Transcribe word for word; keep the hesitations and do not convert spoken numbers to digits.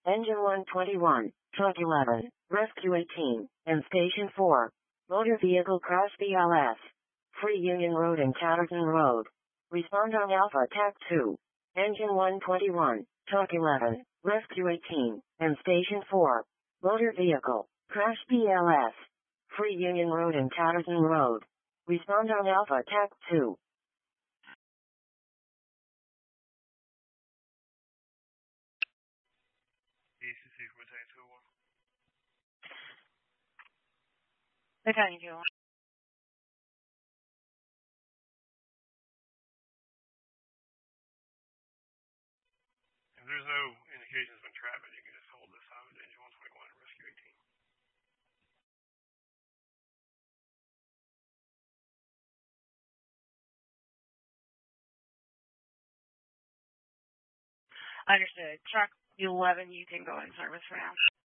Engine one twenty-one, Truck eleven, Rescue eighteen, and Station four. Motor Vehicle Crash B L S. Free Union Road and Chatterton Road. Respond on Alpha T A C two. Engine one twenty-one, Truck eleven, Rescue eighteen, and Station four. Motor Vehicle Crash B L S. Free Union Road and Chatterton Road. Respond on Alpha T A C two. Battalion two. If there's no indications of entrapment, you can just hold this out at Engine one twenty-one and Rescue eighteen. Understood. Truck eleven, you can go in service for now.